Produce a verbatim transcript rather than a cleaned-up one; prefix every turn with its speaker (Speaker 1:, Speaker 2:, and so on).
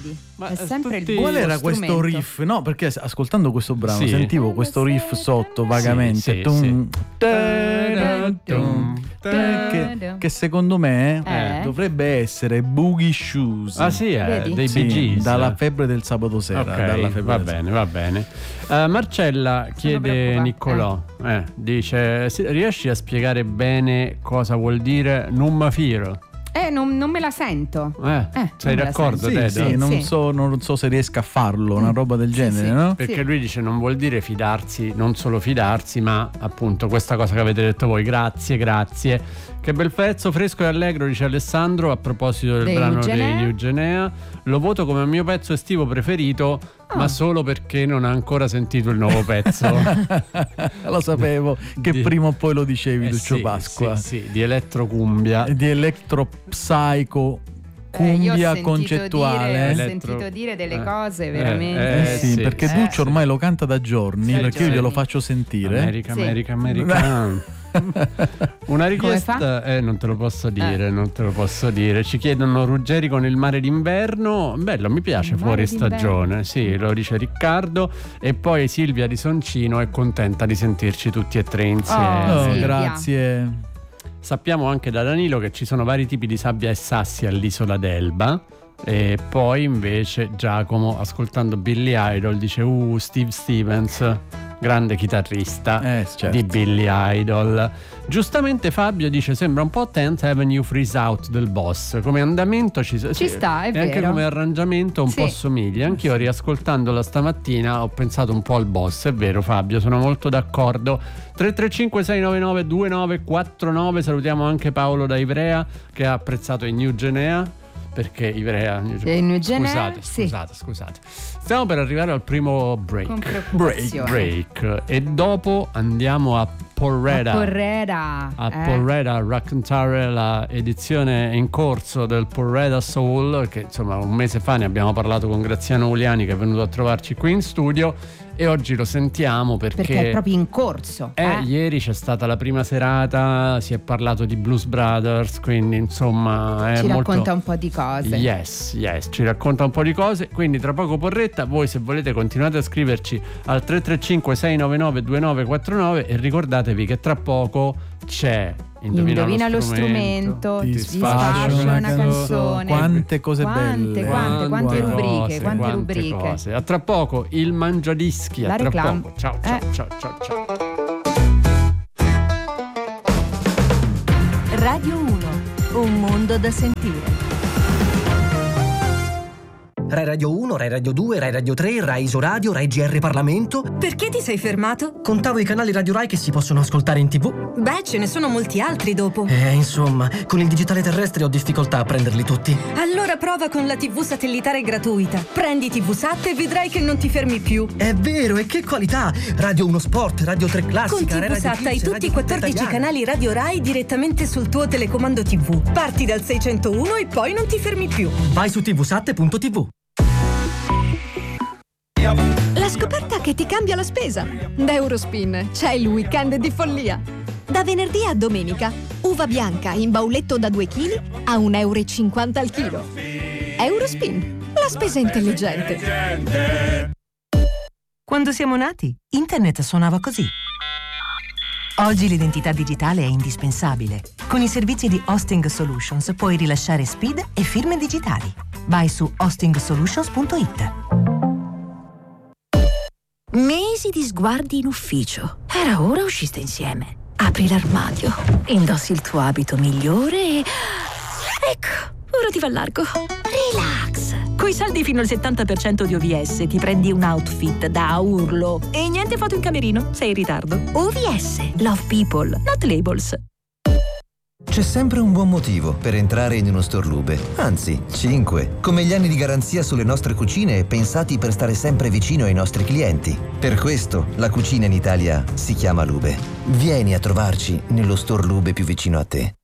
Speaker 1: vedi,
Speaker 2: Ma
Speaker 1: è sempre
Speaker 2: tutti...
Speaker 1: il buon
Speaker 3: Qual era
Speaker 1: strumento.
Speaker 3: questo riff? No, perché ascoltando questo brano
Speaker 2: Sì.
Speaker 3: sentivo questo riff sotto vagamente.
Speaker 2: Sì, sì,
Speaker 3: Tum,
Speaker 2: sì.
Speaker 3: ta-da, tum, ta- che, che secondo me
Speaker 1: Eh?
Speaker 3: dovrebbe essere Boogie Shoes.
Speaker 2: Ah sì, eh,
Speaker 1: Vedi?
Speaker 2: dei
Speaker 3: Sì,
Speaker 2: Bee Gees.
Speaker 3: dalla febbre del sabato sera.
Speaker 2: Ok,
Speaker 3: dalla febbre
Speaker 2: va
Speaker 3: del
Speaker 2: bene, va bene. Uh, Marcella chiede
Speaker 1: preoccupata.
Speaker 2: Niccolò, eh, dice: "Si- riesci a spiegare bene cosa vuol dire numafiro?"
Speaker 1: Eh, non, non me la sento.
Speaker 2: Eh,
Speaker 1: Eh,
Speaker 2: sei
Speaker 1: non me la
Speaker 2: d'accordo,
Speaker 3: Sì,
Speaker 2: Dedo?
Speaker 3: sì,
Speaker 1: Sì,
Speaker 3: non,
Speaker 1: sì.
Speaker 3: So, non so se riesca a farlo, una roba del genere,
Speaker 1: sì.
Speaker 3: no?
Speaker 2: Perché
Speaker 1: Sì.
Speaker 2: lui dice non vuol dire fidarsi, non solo fidarsi, ma appunto questa cosa che avete detto voi. Grazie, grazie. Che bel pezzo, fresco e allegro, dice Alessandro a proposito del
Speaker 1: Dei
Speaker 2: brano
Speaker 1: Eugenea.
Speaker 2: dei Eugenea. Lo voto come mio pezzo estivo preferito,
Speaker 1: Ah.
Speaker 2: ma solo perché non ha ancora sentito il nuovo pezzo.
Speaker 3: Lo sapevo che
Speaker 2: Di-
Speaker 3: prima o poi lo dicevi,
Speaker 2: Eh
Speaker 3: Lucio
Speaker 2: sì,
Speaker 3: Pasqua.
Speaker 2: sì, sì, di elettrocumbia.
Speaker 3: Di electropsycho
Speaker 1: Eh, io ho
Speaker 3: cumbia
Speaker 1: sentito
Speaker 3: concettuale.
Speaker 1: dire, ho
Speaker 2: Elettro-
Speaker 1: sentito dire delle
Speaker 2: eh,
Speaker 1: cose
Speaker 2: eh,
Speaker 1: veramente.
Speaker 3: Eh sì,
Speaker 2: sì,
Speaker 3: perché
Speaker 2: sì,
Speaker 3: Duccio
Speaker 2: sì.
Speaker 3: ormai lo canta da giorni,
Speaker 1: Sì,
Speaker 3: perché io
Speaker 1: giorni.
Speaker 3: glielo faccio sentire.
Speaker 2: America,
Speaker 1: Sì.
Speaker 2: America, America. Una richiesta,
Speaker 1: fa?
Speaker 2: eh, non te lo posso dire,
Speaker 1: Eh.
Speaker 2: non te lo posso dire. Ci chiedono Ruggeri con il mare d'inverno. Bello, mi piace
Speaker 1: Il mare
Speaker 2: fuori
Speaker 1: d'inverno.
Speaker 2: stagione. Sì, lo dice Riccardo. E poi Silvia di Soncino è contenta di sentirci tutti e tre insieme.
Speaker 3: Oh,
Speaker 1: Silvia.
Speaker 3: grazie.
Speaker 2: Sappiamo anche da Danilo che ci sono vari tipi di sabbia e sassi all'isola d'Elba. E poi invece Giacomo, ascoltando Billy Idol, dice uh Steve Stevens, grande chitarrista
Speaker 3: Eh, certo.
Speaker 2: di Billy Idol. Giustamente Fabio dice sembra un po' tenth Avenue Freeze Out del Boss, come andamento ci,
Speaker 1: Ci sta, è
Speaker 2: e anche
Speaker 1: vero.
Speaker 2: come arrangiamento un
Speaker 1: Sì.
Speaker 2: po' somiglia. Anch'io riascoltandola stamattina ho pensato un po' al Boss. È vero Fabio, sono molto d'accordo. Tre tre cinque sei nove nove due nove quattro nove. Salutiamo anche Paolo da Ivrea che ha apprezzato i New Genea. Perché Ivrea,
Speaker 1: E in Eugenea,
Speaker 2: scusate,
Speaker 1: sì.
Speaker 2: scusate, scusate. Stiamo per arrivare al primo break.
Speaker 1: Con
Speaker 2: Break,
Speaker 1: preoccupazione.
Speaker 2: break. E dopo andiamo a Porreda.
Speaker 1: A Porreda.
Speaker 2: A
Speaker 1: eh.
Speaker 2: Porreda a raccontare la edizione in corso del Porreda Soul, che insomma un mese fa ne abbiamo parlato con Graziano Uliani che è venuto a trovarci qui in studio, e oggi lo sentiamo perché,
Speaker 1: Perché è proprio in corso.
Speaker 2: eh,
Speaker 1: eh.
Speaker 2: ieri c'è stata la prima serata, si è parlato di Blues Brothers, quindi insomma è
Speaker 1: Ci
Speaker 2: molto...
Speaker 1: racconta un po' di cose.
Speaker 2: Yes, yes, ci racconta un po' di cose, quindi tra poco Porretta. Voi se volete continuate a scriverci al tre tre cinque sei nove nove due nove quattro nove e ricordatevi che tra poco c'è Indovina,
Speaker 1: Indovina
Speaker 2: lo
Speaker 1: lo
Speaker 2: strumento,
Speaker 1: strumento,
Speaker 3: Ti
Speaker 1: ti
Speaker 3: sfascia
Speaker 1: sfascia
Speaker 3: una
Speaker 1: una canzone.
Speaker 3: Quante cose
Speaker 1: Quante,
Speaker 3: belle.
Speaker 1: quante, quante
Speaker 3: Guarda.
Speaker 1: rubriche,
Speaker 2: cose,
Speaker 1: quante rubriche.
Speaker 2: cose. A tra poco il mangiadischi,
Speaker 1: La
Speaker 2: a tra
Speaker 1: reclam.
Speaker 2: poco. Ciao, ciao,
Speaker 1: Eh.
Speaker 2: ciao, ciao, ciao.
Speaker 4: Radio uno, un mondo da sentire.
Speaker 5: Rai Radio uno, Rai Radio due, Rai Radio tre, Rai Isoradio, Rai G R Parlamento.
Speaker 6: Perché ti sei fermato?
Speaker 5: Contavo i canali Radio Rai che si possono ascoltare in tv.
Speaker 6: Beh, ce ne sono molti altri dopo.
Speaker 5: Eh, insomma, con il digitale terrestre ho difficoltà a prenderli tutti.
Speaker 6: Allora prova con la tivù satellitare gratuita. Prendi tivusat e vedrai che non ti fermi più.
Speaker 5: È vero, e che qualità! Radio uno Sport, Radio tre
Speaker 6: Con
Speaker 5: Classica, Rai Radio
Speaker 6: tivusat hai
Speaker 5: Kids,
Speaker 6: tutti
Speaker 5: Radio
Speaker 6: i quattordici
Speaker 5: Italiana.
Speaker 6: canali Radio Rai direttamente sul tuo telecomando tivù. Parti dal seicentouno e poi non ti fermi più.
Speaker 5: Vai su tivusat punto tv.
Speaker 7: La scoperta che ti cambia la spesa. Da Eurospin c'è il weekend di follia. Da venerdì a domenica, uva bianca in bauletto da due chili a un euro e cinquanta al chilo. Eurospin, la spesa intelligente.
Speaker 8: Quando siamo nati, internet suonava così. Oggi l'identità digitale è indispensabile. Con i servizi di Hosting Solutions puoi rilasciare S P I D e firme digitali. Vai su hosting solutions punto it.
Speaker 4: Mesi di sguardi in ufficio. Era ora usciste insieme. Apri l'armadio, indossi il tuo abito migliore e... Ecco, ora ti va largo. Relax.
Speaker 8: Coi saldi fino al settanta per cento di O V S ti prendi un outfit da urlo. E niente foto in camerino, sei in ritardo.
Speaker 4: O V S, Love People,
Speaker 8: Not labels.
Speaker 9: C'è sempre un buon motivo per entrare in uno store Lube, anzi, cinque, come gli anni di garanzia sulle nostre cucine pensati per stare sempre vicino ai nostri clienti. Per questo la cucina in Italia si chiama Lube. Vieni a trovarci nello store Lube più vicino a te.